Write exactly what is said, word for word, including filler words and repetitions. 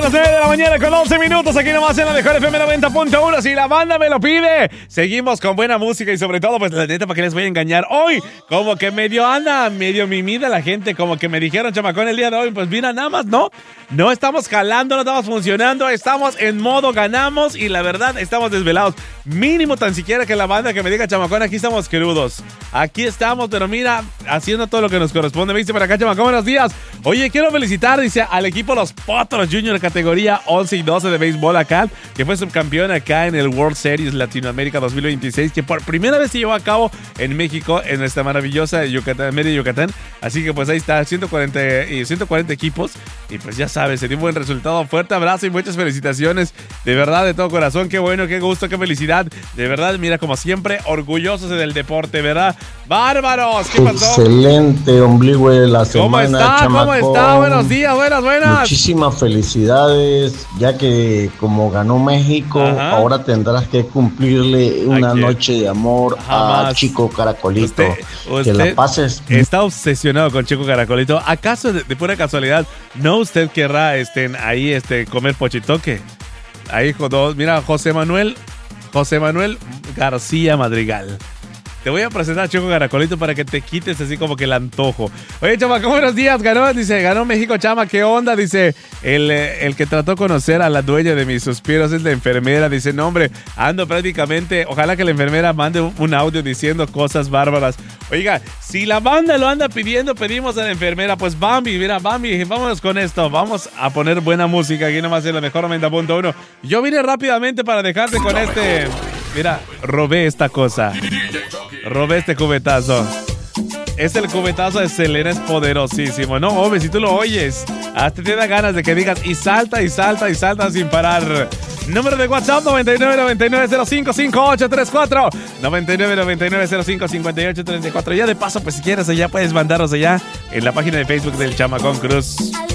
Las nueve de la mañana con once minutos, aquí nomás en la mejor F M noventa punto uno. Si la banda me lo pide, seguimos con buena música y sobre todo, pues la neta, ¿para qué les voy a engañar? Hoy, como que medio anda, medio mimida la gente, como que me dijeron, chamacón, el día de hoy, pues mira, nada más, no, no estamos jalando, no estamos funcionando, estamos en modo ganamos y la verdad, estamos desvelados. Mínimo tan siquiera que la banda que me diga, chamacón, aquí estamos crudos. Aquí estamos, pero mira, haciendo todo lo que nos corresponde. Me dice para acá, chamacón, buenos días. Oye, quiero felicitar, dice, al equipo Los Potros Junior categoría once y doce de béisbol acá, que fue subcampeón acá en el World Series Latinoamérica dos mil veintiséis, que por primera vez se llevó a cabo en México, en esta maravillosa Yucatán, media Yucatán. Así que pues ahí está, ciento cuarenta, y ciento cuarenta equipos, y pues ya sabes, se dio un buen resultado. Fuerte abrazo y muchas felicitaciones, de verdad, de todo corazón. Qué bueno, qué gusto, qué felicidad. De verdad, mira, como siempre, orgullosos del deporte, ¿verdad? ¡Bárbaros! ¿Qué pasó? Excelente ombligo de la semana, ¿Cómo está? chamacón. ¿Cómo está? Buenos días, buenas, buenas. Muchísimas felicidades, ya que como ganó México, Ajá. ahora tendrás que cumplirle una Aquí. noche de amor Jamás. a Chico Caracolito. Usted, que usted la pases. está obsesionado con Chico Caracolito. ¿Acaso de, de pura casualidad no usted querrá este, ahí este, comer pochitoque? Ahí, dos, mira, José Manuel, José Manuel García Madrigal. Te voy a presentar a Chico Caracolito para que te quites así como que el antojo. Oye, chama, buenos días. Ganó, dice, ganó México, chama, ¿qué onda? Dice, el, el que trató de conocer a la dueña de mis suspiros es la enfermera. Dice, no, hombre, ando prácticamente, ojalá que la enfermera mande un, un audio diciendo cosas bárbaras. Oiga, si la banda lo anda pidiendo, pedimos a la enfermera. Pues Bambi, mira, Bambi, vámonos con esto. Vamos a poner buena música aquí nomás en la mejor noventa punto uno. Yo vine rápidamente para dejarte con este... Mira, robé esta cosa. Robé este cubetazo. Es el cubetazo de Selena, es poderosísimo. No, hombre, si tú lo oyes, hasta te da ganas de que digas y salta y salta y salta sin parar. Número de WhatsApp noventa y nueve noventa y nueve cero cinco cinco ocho tres cuatro, noventa y nueve noventa y nueve cero cinco cincuenta y ocho treinta y cuatro. Ya de paso, pues si quieres, allá puedes mandarnos allá en la página de Facebook del Chamacón Cruz.